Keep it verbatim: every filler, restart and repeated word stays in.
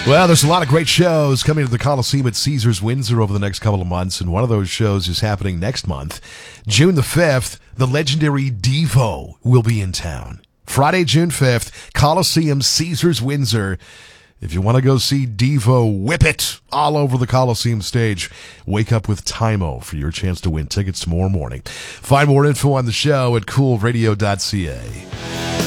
Well, there's a lot of great shows coming to the Coliseum at Caesars Windsor over the next couple of months, and one of those shows is happening next month. June the fifth, the legendary Devo will be in town. Friday, June fifth, Coliseum, Caesars Windsor. If you want to go see Devo whip it all over the Coliseum stage, wake up with Time-O for your chance to win tickets tomorrow morning. Find more info on the show at cool radio dot c a.